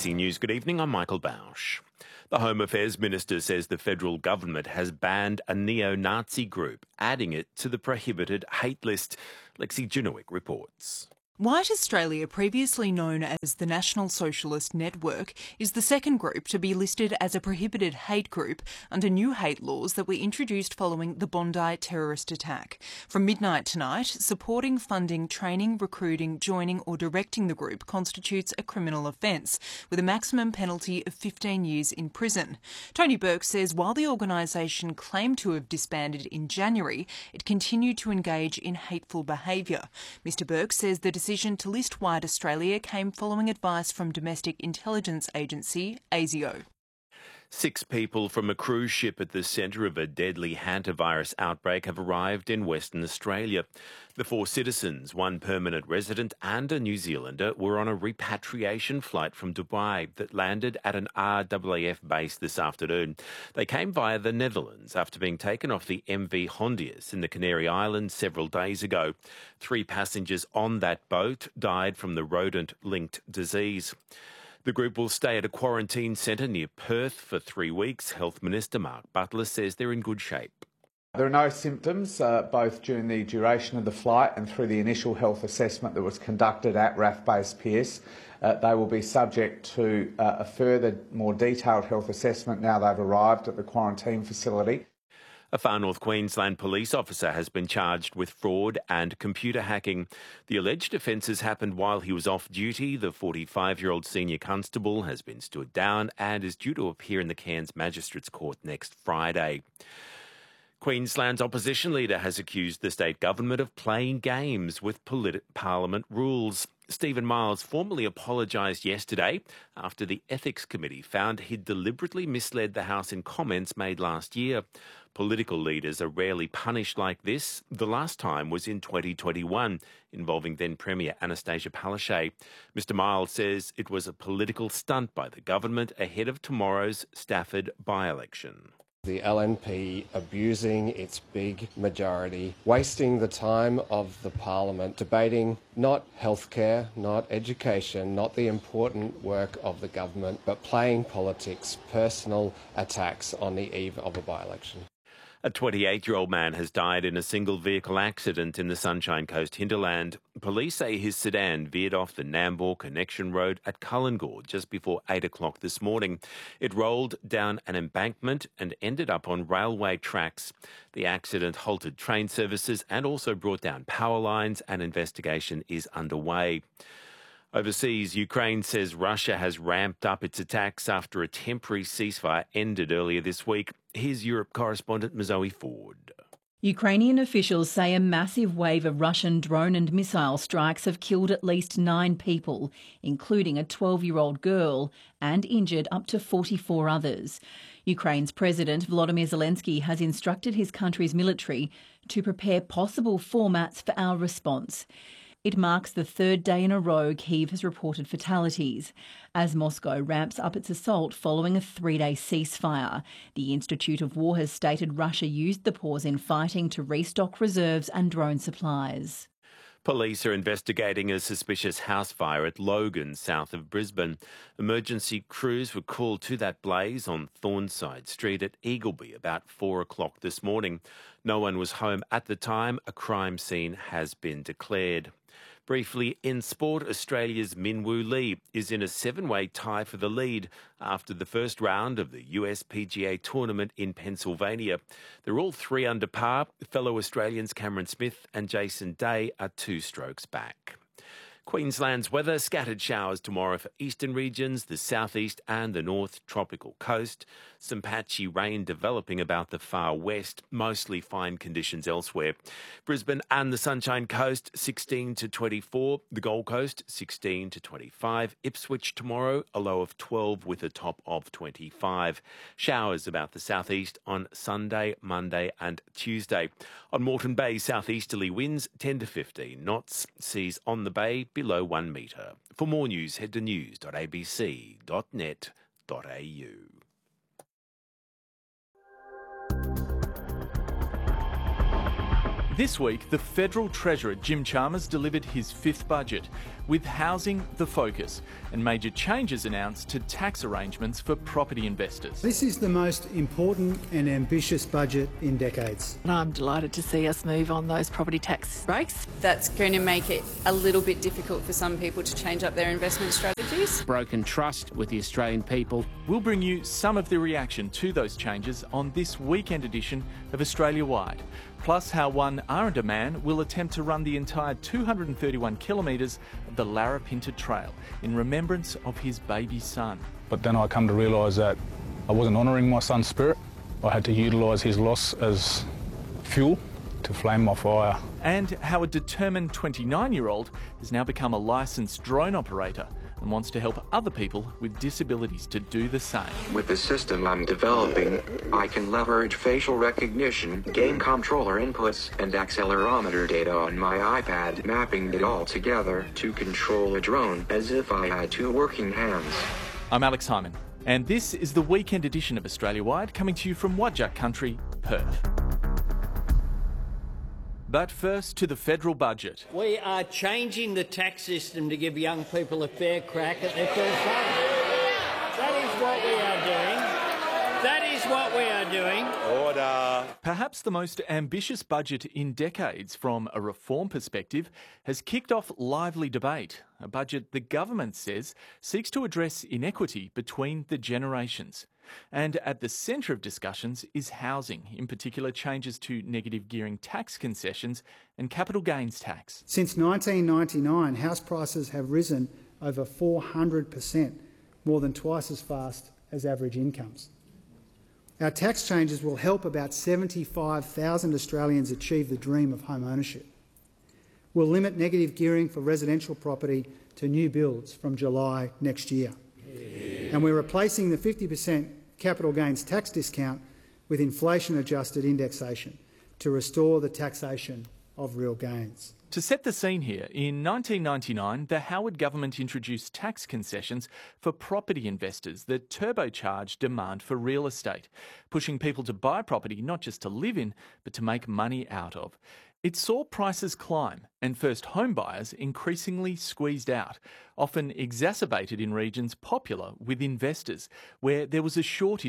ABC News, good evening, I'm Michael Bausch. The Home Affairs Minister says the federal government has banned a neo-Nazi group, adding it to the prohibited hate list. Lexi Junowick reports. White Australia, previously known as the National Socialist Network, is the second group to be listed as a prohibited hate group under new hate laws that were introduced following the Bondi terrorist attack. From midnight tonight, supporting, funding, training, recruiting, joining or directing the group constitutes a criminal offence, with a maximum penalty of 15 years in prison. Tony Burke says while the organisation claimed to have disbanded in January, it continued to engage in hateful behaviour. Mr Burke says the decision to list White Australia came following advice from domestic intelligence agency ASIO. 6 people from a cruise ship at the centre of a deadly hantavirus outbreak have arrived in Western Australia. The 4 citizens, 1 permanent resident and a New Zealander, were on a repatriation flight from Dubai that landed at an RAAF base this afternoon. They came via the Netherlands after being taken off the MV Hondius in the Canary Islands several days ago. 3 passengers on that boat died from the rodent-linked disease. The group will stay at a quarantine centre near Perth for 3 weeks. Health Minister Mark Butler says they're in good shape. There are no symptoms, both during the duration of the flight and through the initial health assessment that was conducted at RAAF Base Pearce. They will be subject to a further, more detailed health assessment now they've arrived at the quarantine facility. A Far North Queensland police officer has been charged with fraud and computer hacking. The alleged offences happened while he was off duty. The 45-year-old senior constable has been stood down and is due to appear in the Cairns Magistrates Court next Friday. Queensland's opposition leader has accused the state government of playing games with Parliament rules. Stephen Miles formally apologised yesterday after the Ethics Committee found he'd deliberately misled the House in comments made last year. Political leaders are rarely punished like this. The last time was in 2021, involving then Premier Anastasia Palaszczuk. Mr Miles says it was a political stunt by the government ahead of tomorrow's Stafford by-election. The LNP abusing its big majority, wasting the time of the Parliament, debating not healthcare, not education, not the important work of the government, but playing politics, personal attacks on the eve of a by-election. A 28-year-old man has died in a single-vehicle accident in the Sunshine Coast hinterland. Police say his sedan veered off the Nambour Connection Road at Kullengaw just before 8 o'clock this morning. It rolled down an embankment and ended up on railway tracks. The accident halted train services and also brought down power lines. An investigation is underway. Overseas, Ukraine says Russia has ramped up its attacks after a temporary ceasefire ended earlier this week. Here's Europe correspondent Mazoe Ford. Ukrainian officials say a massive wave of Russian drone and missile strikes have killed at least 9 people, including a 12-year-old girl, and injured up to 44 others. Ukraine's President Volodymyr Zelensky has instructed his country's military to prepare possible formats for our response. It marks the 3rd day in a row Kyiv has reported fatalities, as Moscow ramps up its assault following a 3-day ceasefire. The Institute of War has stated Russia used the pause in fighting to restock reserves and drone supplies. Police are investigating a suspicious house fire at Logan, south of Brisbane. Emergency crews were called to that blaze on Thornside Street at Eagleby about 4 o'clock this morning. No one was home at the time. A crime scene has been declared. Briefly, in sport, Australia's Minwoo Lee is in a 7-way tie for the lead after the first round of the US PGA tournament in Pennsylvania. They're all 3 under par. Fellow Australians Cameron Smith and Jason Day are 2 strokes back. Queensland's weather, scattered showers tomorrow for eastern regions, the southeast and the north tropical coast. Some patchy rain developing about the far west, mostly fine conditions elsewhere. Brisbane and the Sunshine Coast, 16 to 24. The Gold Coast, 16 to 25. Ipswich tomorrow, a low of 12 with a top of 25. Showers about the southeast on Sunday, Monday and Tuesday. On Moreton Bay, southeasterly winds 10 to 15 knots. Seas on the bay below 1 metre. For more news, head to news.abc.net.au. This week, the Federal Treasurer Jim Chalmers delivered his 5th budget, with housing the focus and major changes announced to tax arrangements for property investors. This is the most important and ambitious budget in decades. And I'm delighted to see us move on those property tax breaks. That's going to make it a little bit difficult for some people to change up their investment strategies. Broken trust with the Australian people. We'll bring you some of the reaction to those changes on this weekend edition of Australia Wide. Plus how one Aranda man will attempt to run the entire 231 kilometres of the Larapinta Trail in remembrance of his baby son. But then I come to realise that I wasn't honouring my son's spirit. I had to utilise his loss as fuel to flame my fire. And how a determined 29-year-old has now become a licensed drone operator and wants to help other people with disabilities to do the same. With the system I'm developing, I can leverage facial recognition, game controller inputs, and accelerometer data on my iPad, mapping it all together to control a drone as if I had two working hands. I'm Alex Hyman, and this is the weekend edition of Australia Wide, coming to you from Whadjuk Country, Perth. But first to the federal budget. We are changing the tax system to give young people a fair crack at their first home. That is what we are doing. That is what we are doing. Order. Perhaps the most ambitious budget in decades from a reform perspective has kicked off lively debate. A budget the government says seeks to address inequity between the generations. And at the centre of discussions is housing, in particular changes to negative gearing tax concessions and capital gains tax. Since 1999, house prices have risen over 400%, more than twice as fast as average incomes. Our tax changes will help about 75,000 Australians achieve the dream of home ownership. We'll limit negative gearing for residential property to new builds from July next year. And we're replacing the 50% capital gains tax discount with inflation-adjusted indexation to restore the taxation of real gains. To set the scene here, in 1999, the Howard government introduced tax concessions for property investors that turbocharged demand for real estate, pushing people to buy property not just to live in, but to make money out of. It saw prices climb and first home buyers increasingly squeezed out, often exacerbated in regions popular with investors, where there was a shortage